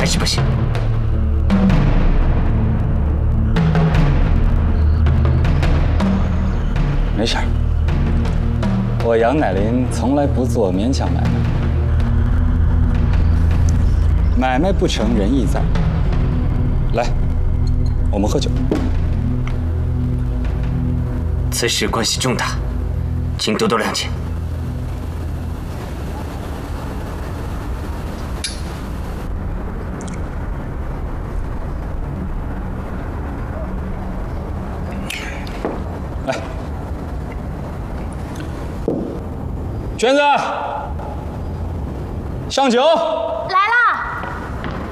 是不行。 没事儿，我杨乃林从来不做勉强买卖，买卖不成仁义在。来，我们喝酒。 此事关系重大，请多多谅解。 来，娟子，上酒。